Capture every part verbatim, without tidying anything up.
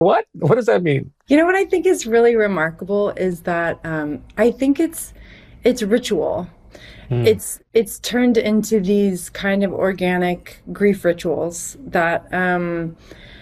What? What does that mean? You know what I think is really remarkable is that um, I think it's it's ritual. Hmm. It's it's turned into these kind of organic grief rituals that um,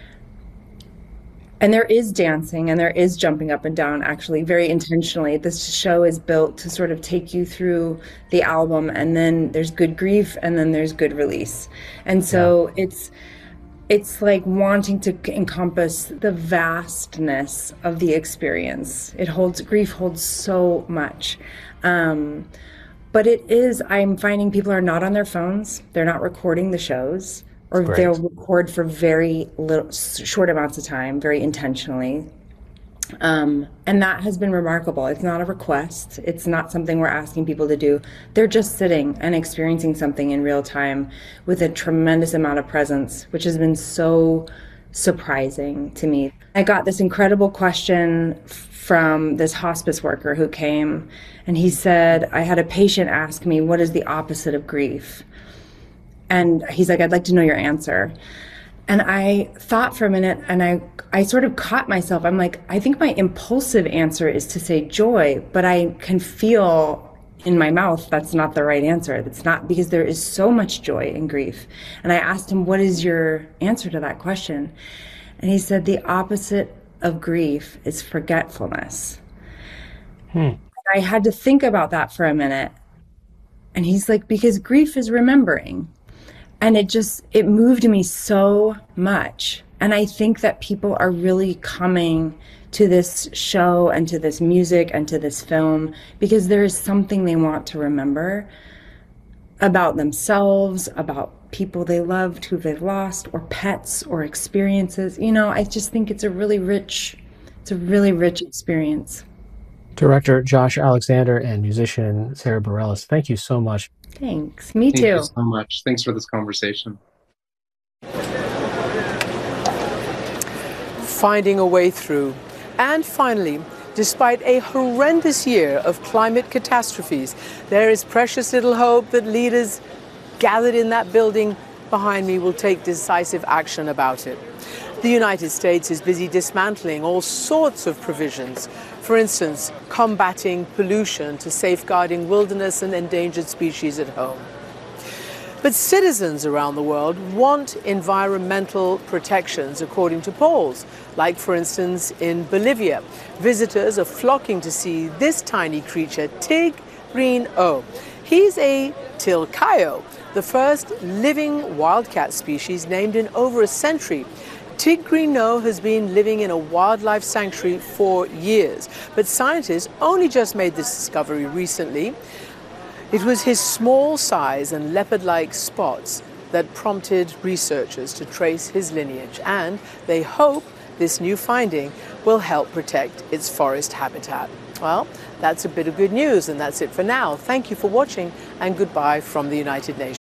and there is dancing and there is jumping up and down actually very intentionally. This show is built to sort of take you through the album and then there's good grief and then there's good release. And Yeah. so it's it's like wanting to encompass the vastness of the experience. It holds grief holds so much. Um, but it is, I'm finding people are not on their phones. They're not recording the shows, It's or they'll great. record for very little, short amounts of time, very intentionally. Um, and that has been remarkable. It's not a request. It's not something we're asking people to do. They're just sitting and experiencing something in real time with a tremendous amount of presence, which has been so surprising to me. I got this incredible question from this hospice worker who came, and he said, I had a patient ask me, what is the opposite of grief? And he's like, I'd like to know your answer. And I thought for a minute and I I sort of caught myself. I'm like, I think my impulsive answer is to say joy, but I can feel in my mouth that's not the right answer. That's not because there is so much joy in grief. And I asked him, what is your answer to that question? And he said, the opposite of grief is forgetfulness. Hmm. I had to think about that for a minute. And he's like, because grief is remembering. And it just it moved me so much. And I think that people are really coming to this show and to this music and to this film because there is something they want to remember about themselves, about people they loved who they've lost, or pets or experiences. You know, I just think it's a really rich it's a really rich experience. Director Josh Alexander and musician Sarah Bareilles, thank you so much. Thanks. Me Thank you too. so much. Thanks for this conversation. Finding a way through. And finally, despite a horrendous year of climate catastrophes, there is precious little hope that leaders gathered in that building behind me will take decisive action about it. The United States is busy dismantling all sorts of provisions. For instance, combating pollution to safeguarding wilderness and endangered species at home. But citizens around the world want environmental protections according to polls. Like, for instance, in Bolivia, visitors are flocking to see this tiny creature, Tigreeno. He's a tilcayo, the first living wildcat species named in over a century. Tigreeno has been living in a wildlife sanctuary for years, but scientists only just made this discovery recently. It was his small size and leopard-like spots that prompted researchers to trace his lineage, and they hope this new finding will help protect its forest habitat. Well, that's a bit of good news, and that's it for now. Thank you for watching, and goodbye from the United Nations.